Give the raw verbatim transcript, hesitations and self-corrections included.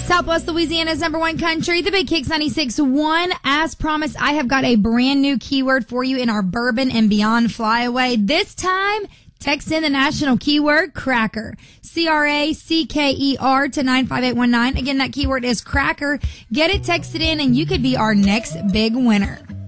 Southwest Louisiana's number one country, the Big Kicks ninety-six point one. As promised, I have got a brand new keyword for you in our Bourbon and Beyond Flyaway. This time, text in the national keyword, cracker. C R A C K E R to nine five eight one nine. Again, that keyword is cracker. Get it texted in and you could be our next big winner.